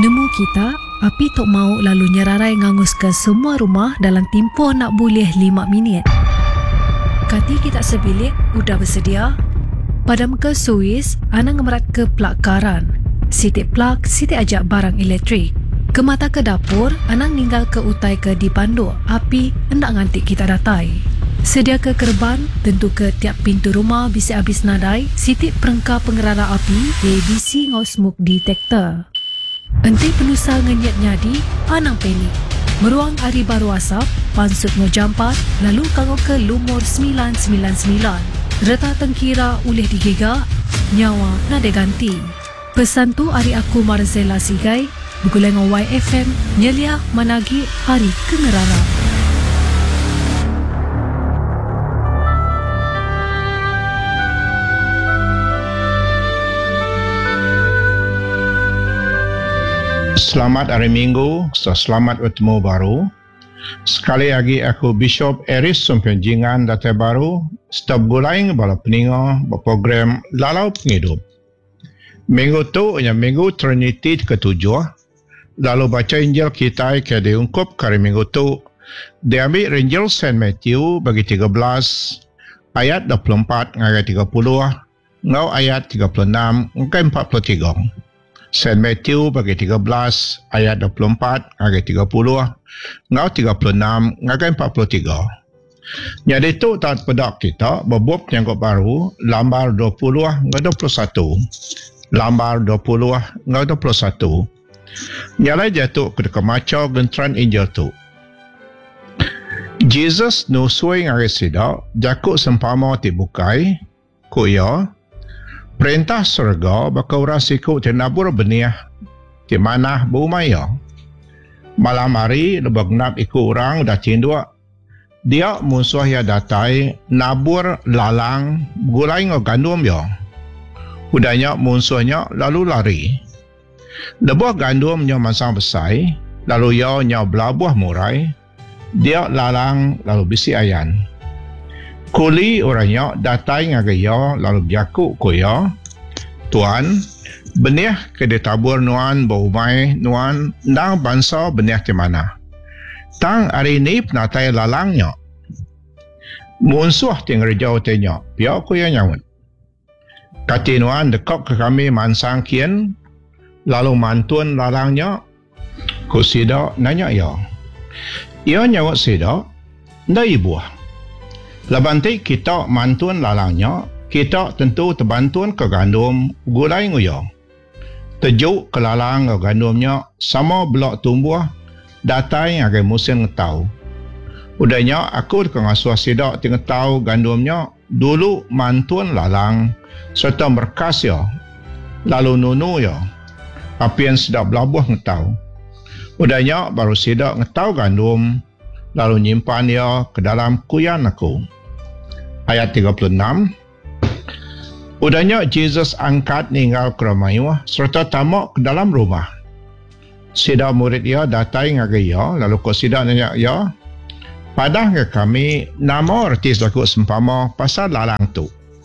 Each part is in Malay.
Nemu kita, api tok mau lalu nyerarai ngangus ke semua rumah dalam tempoh nak boleh 5 minit. Kati kita sebilik, udah bersedia? Padam ke Suis, ana ngemerat ke plak karan. Sitik plak, sitik ajak barang elektrik. Ke mata ke dapur, anang ninggal ke utai ke dipandu. Api hendak ngantik kita datai. Sedia ke kerban, tentu ke tiap pintu rumah bisa habis nadai. Sitik perengkap pengerara api, ABC ngau smoke detector. Enti penusa ngenyat nyadi, anang pelik. Meruang hari baru asap, pansut ngau jampat, lalu kangau ke lumur 999. Reta tengkira ulih digigak, nyawa nade ganti. Pesan tu hari aku Marzela Sigai, bergulai dengan YFM, nyelia managi hari kengerara. Selamat hari Minggu, selamat bertemu baru. Sekali lagi aku Bishop Eris Sumpenjingan Datai Baru, stop gulai bala peninga berprogram Lalau Penghidup. Minggu tu ialah minggu Trinity ke-7. Lalu baca Injil kita ke diungkup kali minggu tu. Diambil Injil Saint Matthew bagi 13 ayat 24 hingga 30, ngau ayat 36 hingga 43. Saint Matthew bagi 13 ayat 24 hingga 30, ngau 36 hingga 43. Jadi itu tak pedak kita berbub nyangkut baru lambar 20 hingga 21. Lambar 20 hingga 21. Nyalai jatuh ke dekat macau gentran Injil tu. Jesus nusui ngari sidak jakuk sempama tibukai kuya perintah surga bakau rasiku tenabur benih di mana bumaya. Malam hari lebak nap ikut orang dah cindua. Dia musuh ya datai nabur lalang gulai ngau gandum ya. Udahnya musuhnya lalu lari. Lebuah gandumnya masang besar, lalu ia nya belabuah murai. Dia lalang lalu bisi ayan. Kuli orangnya datai ngagaya lalu biakuk kuya. Tuan, benih ke ditabur nuan baumai nuan ndang bangsa benih di mana. Tang hari ini penatai lalangnya. Musuh tinggal jauh tanya, biak kuya nyawut. Kati nuan dekok ke kami mansang kian, lalu mantun lalangnya, ku sida nanya ya. Ia nyawut sida, nda ibuah. Labanti kita mantun lalangnya, kita tentu terbantuan ke gandum gulai nguyang. Tejuk ke lalang ke gandumnya sama blok tumbuh datai agai musim ngetau. Udahnya aku kengasuh sidak tinggal tahu gandumnya dulu mantun lalang serta berkas ya. Lalu nunu ya. Api yang sedap belabuh ngetau. Udahnya baru sidak ngetau gandum lalu nyimpan dia ke dalam kuyan aku. Ayat 36. Udahnya Jesus angkat ninggal ke rumah serta tamak ke dalam rumah. Sida murid dia datai ngagai ya, lalu ko sida nanya ya, padah ke kami nama artis laku sempama pasal lalang tu.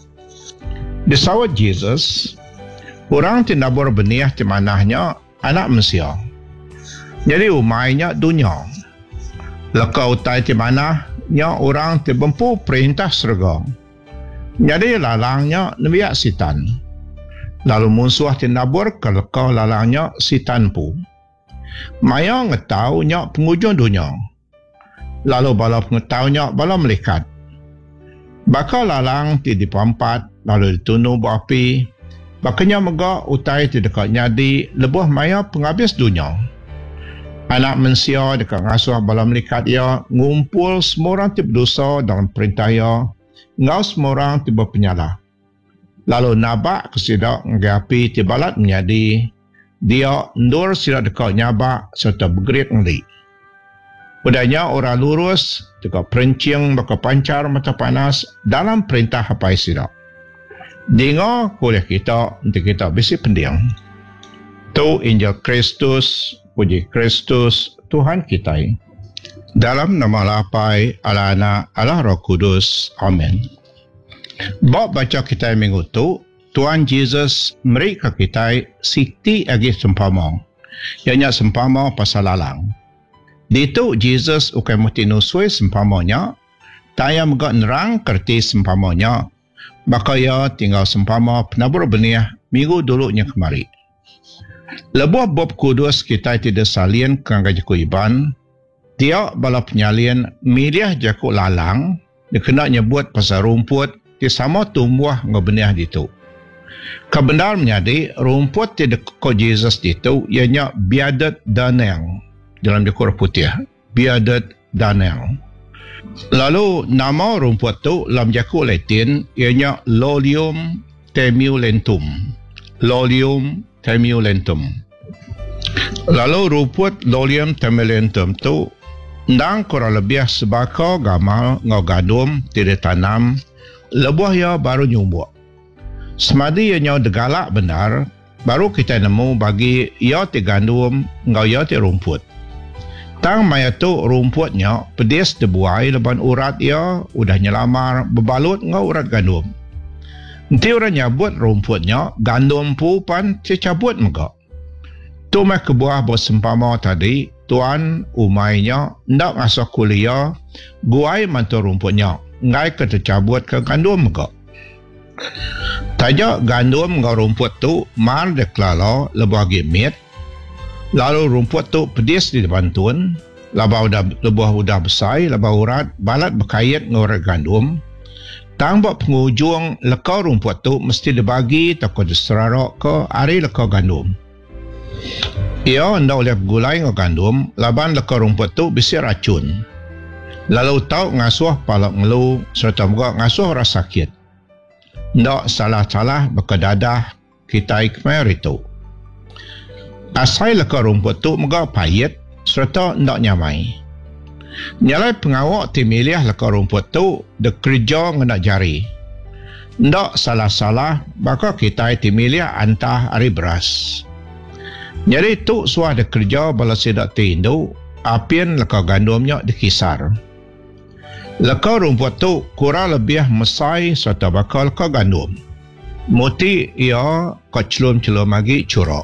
Disawat Jesus, orang tinabur benih di manahnya anak Mesia. Jadi umainya dunia. Leka utai di manahnya orang tibempu perintah surga. Jadi lalangnya nebiak sitan. Lalu musuh tinabur kalau kau lalangnya sitan pu. Maya ngetau nyak pengujung dunia. Lalu bala pengetahunya bala melikat. Bakal lalang ti dipampat lalu ditunu berapi. Bakanya megak utai ti dekat nyadi lebuh maya penghabis dunia. Anak manusia dekat ngasuh bala melikat ia ngumpul semua orang ti berdosa dalam perintah ia. Ngau semua orang tiba penyala. Lalu nabak kesidak ngapi tibalat menyadi. Dia ndur sidak dekat nyabak serta bergerik ngeli. Udahnya orang lurus dekat perencing bakal pancar mata panas dalam perintah hapai sidak. Dengar kuliah kita untuk kita bisi pendiang. Tu Injil Kristus, puji Kristus, Tuhan kita. Dalam nama lapai ala anak ala roh kudus. Amin. Bab baca kita minggu tu, Tuhan Yesus beri ke kita siti agi sempama. Ianya sempama pasal lalang. Ditu Jesus ukai muti nusui sempamanya, taya megak nerang kerti sempamanya, maka ia tinggal sempama penabur benih minggu dulunya kemari. Lebuh Bob Kudus kita tidak salin kangga jaku iban, dia bala penyalin milih jaku lalang, dia kena nyebut pasal rumput, dia sama tumbuh ngebenih ditu. Kebenar menjadi rumput tidak ko Jesus ditu, ianya biadat daneng dalam jaku putih, biadat daneng. Lalu nama rumput tu dalam jaku Latin ianya Lolium temulentum. Lolium temulentum. Lalu rumput Lolium temulentum tu ndang kurang lebih sebaka gamal ngau gandum tidak tanam, lebuh ia baru nyumbuk. Semadi ianya degalak benar, baru kita nemu bagi ia ti gandum ngau ia ti rumput. Tang maya tu rumputnya pedis dibuai leban urat ia udah nyelamar berbalut ngau urat gandum. Nanti orang nyabut rumputnya gandum pu pan cabut megak. Tu mai kebuah bersempama tadi tuan umainya ndak ngasuh kuliah guai mantu rumputnya ngai ketecabut ke gandum megak. Tajak gandum ngau rumput tu mar deklalo lebih gimit. Lalu rumput tu pedis di depan tuan, lebuh udah besar, lebuh urat, balat berkait ngurat gandum. Tangbak pengujung lekau rumput tu mesti dibagi takut diserarok ke ari lekau gandum. Ia hendak oleh gulai ngau gandum, laban lekau rumput tu bisi racun. Lalu tau ngasuh palak ngelu serta juga ngasuh rasa sakit. Ndak salah-salah berkedadah kita ikmar itu. Asal lekau rumput tu megak payet serta ndak nyamai. Nyalai pengawak ti milih lekau rumput tu de kerja ngenak jari. Ndak salah-salah baka kita ti milih antah ari beras. Jadi tu suah de kerja bala sidak tindu apien lekau gandumnya dikisar. Lekau rumput tu kurang lebih mesai serta bakal lekau gandum. Muti ia keclum-celum lagi curok.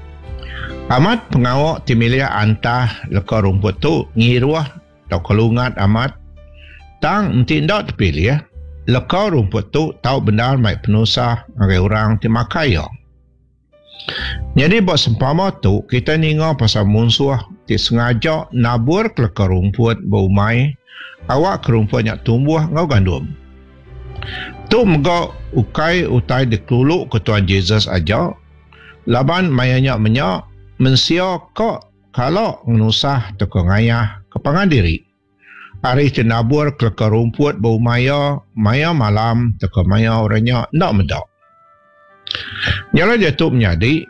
Amat pengawak timilih antah lekau rumput tu ngiruah atau kelungat amat. Tang nanti ndak terpilih, lekau rumput tu tahu benar mai penusah ngagai orang timakai ya. Jadi buat sempama tu kita ninga pasal munsuh ti sengaja nabur ke lekau rumput bau mai awak ke rumputnya tumbuh ngau gandum. Tu megak ukai utai dikeluluk ke Tuan Jesus aja. Laban mayanya menyak mensia kok kalau ngenusah teko ngayah kepangan diri. Hari tenabur ke rumput bau maya malam teko maya orangnya nak medak. Nyala dia tu menjadi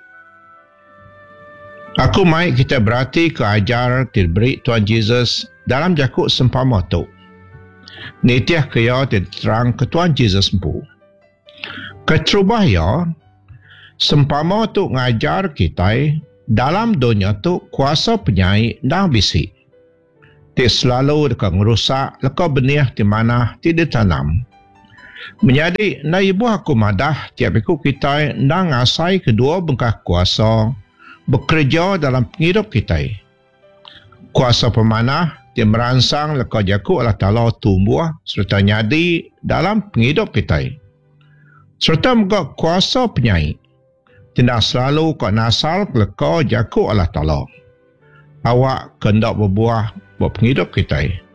aku mai kita berarti ke ajar diberi Tuan Jesus dalam jakuk sempama tu. Nitiah kaya terang ke Tuan Jesus pu. Ketrubah ya sempama tu ngajar kita dalam dunia tu kuasa penyai dah bisi. Ti selalu dekat merusak lekau benih di mana tidak tanam. Menjadi na ibu aku madah tiap iku kita dah ngasai kedua bengkah kuasa bekerja dalam hidup kita. Kuasa pemanah dia merangsang lekau jaku Allah Ta'ala tumbuh serta nyadi dalam hidup kita. Serta juga kuasa penyai tidak selalu kau nasal lekau jaku Allah Ta'ala. Awak kendak berbuah buat penghidup kita.